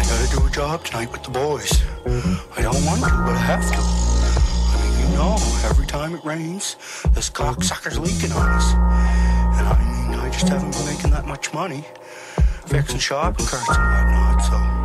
Gotta do a job tonight with the boys. I don't want to, but I have to. I mean, you know, every time it rains, this cocksucker's leaking on us. And I mean, I just haven't been making that much money fixing shopping carts and whatnot, so